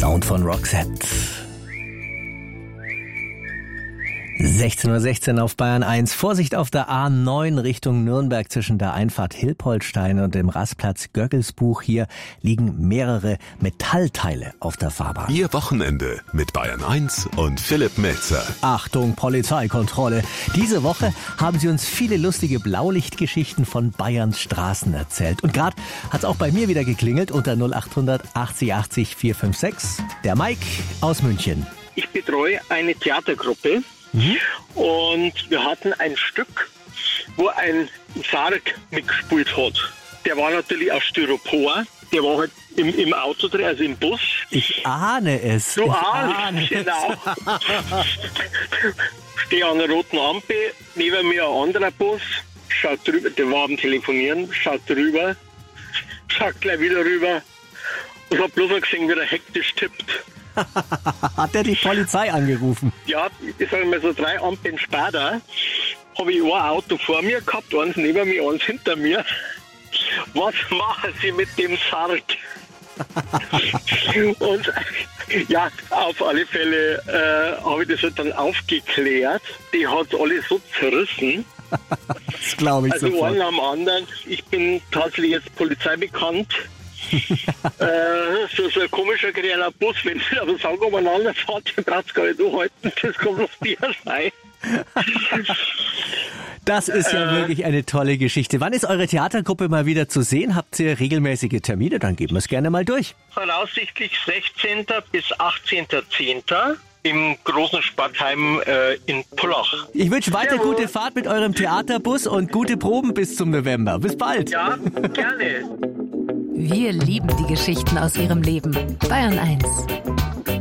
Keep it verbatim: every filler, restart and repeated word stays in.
Sound von Roxette. sechzehn Uhr sechzehn auf Bayern eins. Vorsicht auf der A neun Richtung Nürnberg zwischen der Einfahrt Hilpoltstein und dem Rastplatz Göggelsbuch. Hier liegen mehrere Metallteile auf der Fahrbahn. Ihr Wochenende mit Bayern eins und Philipp Melzer. Achtung, Polizeikontrolle. Diese Woche haben sie uns viele lustige Blaulichtgeschichten von Bayerns Straßen erzählt. Und gerade hat es auch bei mir wieder geklingelt unter null acht hundert achtzig achtzig vier fünf sechs. Der Mike aus München. Ich betreue eine Theatergruppe. Mhm. Und wir hatten ein Stück, wo ein Sarg mitgespielt hat. Der war natürlich auf Styropor. Der war halt im, im Auto drin, also im Bus. Ich ahne es. Du ich ahnst, ahne genau. Stehe an der roten Ampel, neben mir ein anderer Bus, schaut drüber, der war am Telefonieren, schaut drüber, schaut gleich wieder rüber und hab bloß noch gesehen, wie er hektisch tippt. Hat der die Polizei angerufen? Ja, ich sage mal so drei Ampeln später habe ich ein Auto vor mir gehabt, eins neben mir, eins hinter mir. Was machen Sie mit dem Sarg? Und ja, auf alle Fälle äh, habe ich das halt dann aufgeklärt. Die hat alle so zerrissen. Das glaube ich also sofort. einen am anderen. Ich bin tatsächlich jetzt Polizei bekannt. äh, so, so ein komischer kleiner Bus, wenn sie aber sagen, umeinander fahrt, den braucht es gar nicht anhalten, das kann bloß dir sein. Das ist ja äh, wirklich eine tolle Geschichte. Wann ist eure Theatergruppe mal wieder zu sehen? Habt ihr regelmäßige Termine? Dann geben wir es gerne mal durch. Voraussichtlich sechzehnten bis achtzehnten zehnten im großen Sportheim äh, in Pullach. Ich wünsche weiter Jawohl. Gute Fahrt mit eurem Theaterbus und gute Proben bis zum November. Bis bald. Ja, gerne. Wir lieben die Geschichten aus ihrem Leben. Bayern eins.